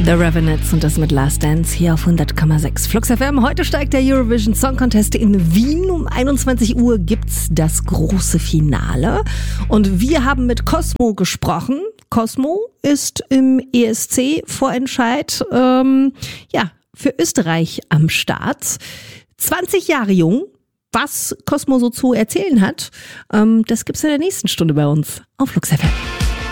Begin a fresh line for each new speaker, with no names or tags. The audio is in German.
The Ravenettes und das mit Last Dance hier auf 100,6 Flux FM. Heute steigt der Eurovision Song Contest in Wien. Um 21 Uhr gibt's das große Finale. Und wir haben mit Cosmo gesprochen. Cosmo ist im ESC-Vorentscheid für Österreich am Start. 20 Jahre jung. Was Cosmo so zu erzählen hat, das gibt's in der nächsten Stunde bei uns auf Flux FM.